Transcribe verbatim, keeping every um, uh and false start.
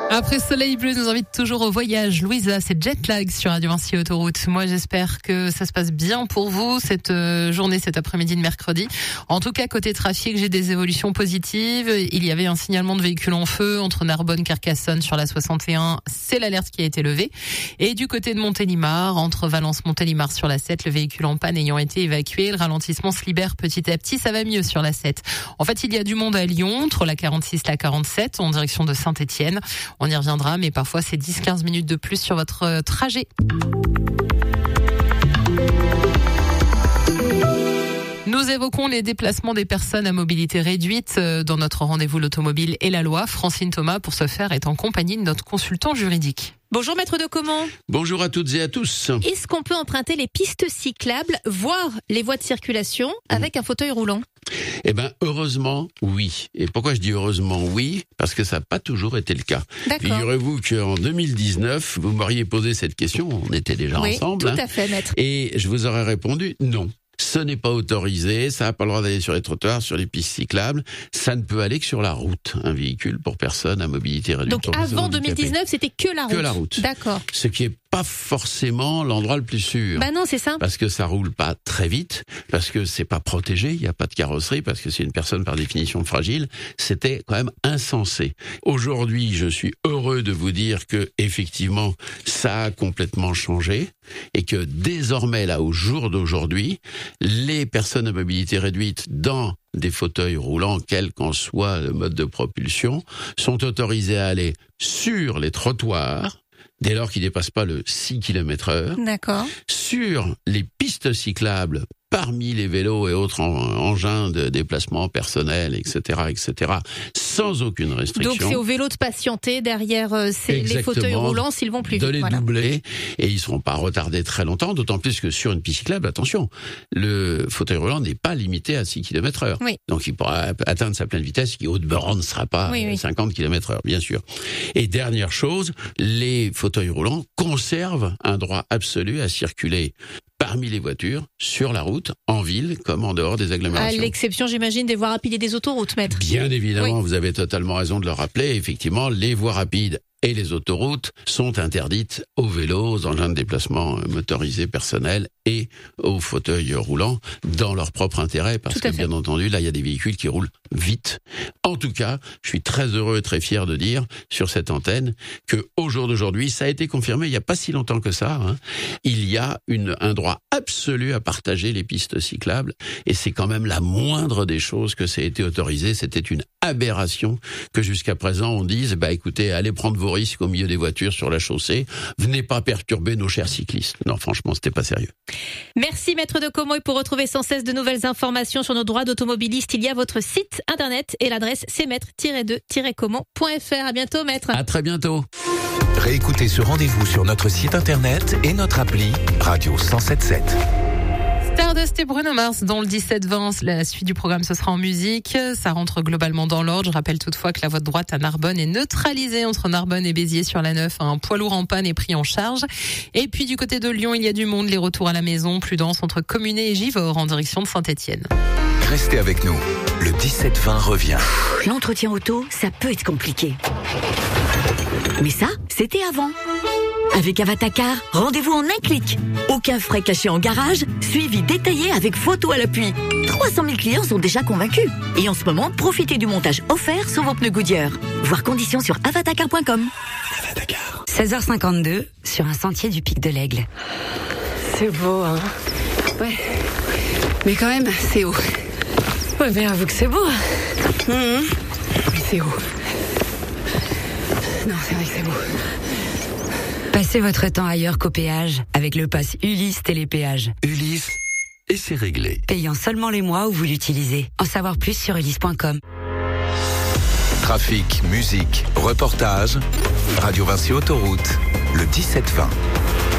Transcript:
Après Soleil Bleu nous invite toujours au voyage. Louisa, c'est Jetlag sur Radio Vinci Autoroute. Moi, j'espère que ça se passe bien pour vous cette journée, cet après-midi de mercredi. En tout cas, côté trafic, j'ai des évolutions positives. Il y avait un signalement de véhicules en feu entre Narbonne, Carcassonne sur la soixante et un. C'est l'alerte qui a été levée. Et du côté de Montélimar, entre Valence, Montélimar sur la sept, le véhicule en panne ayant été évacué, le ralentissement se libère petit à petit. Ça va mieux sur la sept. En fait, il y a du monde à Lyon, entre la quarante-six et la quarante-sept, en direction de Saint-Étienne. On y reviendra, mais parfois c'est dix à quinze minutes de plus sur votre trajet. Nous évoquons les déplacements des personnes à mobilité réduite dans notre rendez-vous l'automobile et la loi. Francine Thomas, pour ce faire, est en compagnie de notre consultant juridique. Bonjour maître de Comont. Bonjour à toutes et à tous. Est-ce qu'on peut emprunter les pistes cyclables, voire les voies de circulation, avec un fauteuil roulant ? Eh ben, heureusement, oui. Et pourquoi je dis heureusement oui ? Parce que ça n'a pas toujours été le cas. D'accord. Figurez-vous qu'en deux mille dix-neuf, vous m'auriez posé cette question, on était déjà oui, ensemble. tout hein, à fait, maître. Et je vous aurais répondu non. Ce n'est pas autorisé, ça n'a pas le droit d'aller sur les trottoirs, sur les pistes cyclables, ça ne peut aller que sur la route, un véhicule pour personnes à mobilité réduite. Donc avant deux mille dix-neuf, c'était que la route. Que la route. D'accord. Ce qui est pas forcément l'endroit le plus sûr. Bah non, c'est ça. Parce que ça roule pas très vite, parce que c'est pas protégé, il y a pas de carrosserie, parce que c'est une personne par définition fragile. C'était quand même insensé. Aujourd'hui, je suis heureux de vous dire que effectivement, ça a complètement changé et que désormais, là, au jour d'aujourd'hui, les personnes à mobilité réduite dans des fauteuils roulants, quel qu'en soit le mode de propulsion, sont autorisées à aller sur les trottoirs, dès lors qu'ils ne dépassent pas le six kilomètres heure, D'accord. sur les pistes cyclables, parmi les vélos et autres engins de déplacement personnel, et cetera, et cetera, sans aucune restriction. Donc c'est au vélo de patienter derrière euh, ces, les fauteuils roulants s'ils vont plus vite. De les voilà. doubler, et ils ne seront pas retardés très longtemps, d'autant plus que sur une piste cyclable, attention, le fauteuil roulant n'est pas limité à six kilomètres heure. Oui. Donc il pourra atteindre sa pleine vitesse, qui haute borne ne sera pas oui, oui. cinquante kilomètres heure, bien sûr. Et dernière chose, les fauteuils roulants conservent un droit absolu à circuler parmi les voitures, sur la route, en ville, comme en dehors des agglomérations. À l'exception, j'imagine, des voies rapides et des autoroutes, maître. Bien évidemment, oui. Vous avez totalement raison de le rappeler. Effectivement, les voies rapides et les autoroutes sont interdites aux vélos, aux engins de déplacement motorisés personnels et aux fauteuils roulants dans leur propre intérêt, parce que bien entendu, là, il y a des véhicules qui roulent vite. En tout cas, je suis très heureux et très fier de dire sur cette antenne que au jour d'aujourd'hui, ça a été confirmé il n'y a pas si longtemps que ça, hein, il y a une, un droit absolu à partager les pistes cyclables, et c'est quand même la moindre des choses que ça a été autorisé. C'était une aberration que jusqu'à présent on dise, bah écoutez, allez prendre vos risques au milieu des voitures sur la chaussée, venez pas perturber nos chers cyclistes. Non, franchement, c'était pas sérieux. Merci maître de Comont, et pour retrouver sans cesse de nouvelles informations sur nos droits d'automobiliste, il y a votre site internet et l'adresse c'est maître tiret deux tiret comont point f r. À bientôt maître. À très bientôt. Réécoutez ce rendez-vous sur notre site internet et notre appli Radio cent sept sept. Stardust et Bruno Mars dans le dix-sept vingt. La suite du programme, ce sera en musique. Ça rentre globalement dans l'ordre. Je rappelle toutefois que la voie de droite à Narbonne est neutralisée entre Narbonne et Béziers sur la neuf. Un poids lourd en panne est pris en charge. Et puis du côté de Lyon, il y a du monde. Les retours à la maison, plus dense entre Communé et Givors en direction de Saint-Étienne. Restez avec nous. Le dix-sept vingt revient. L'entretien auto, ça peut être compliqué. Mais ça, c'était avant. Avec Avatacar, rendez-vous en un clic. Aucun frais caché en garage, suivi détaillé avec photo à l'appui. trois cent mille clients sont déjà convaincus. Et en ce moment, profitez du montage offert sur vos pneus Goodyear. Voir conditions sur avatacar point com. Avatacar. seize heures cinquante-deux, sur un sentier du Pic de l'Aigle. C'est beau, hein. Ouais. Mais quand même, c'est haut. Ouais, mais avoue que c'est beau. Mmh. Mais c'est haut. Non, c'est vrai que c'est beau. Passez votre temps ailleurs qu'au péage avec le pass Ulysse Télépéage. Ulysse, et c'est réglé. Payant seulement les mois où vous l'utilisez. En savoir plus sur ulysse point com. Trafic, musique, reportage, Radio Vinci Autoroute, le dix-sept vingt.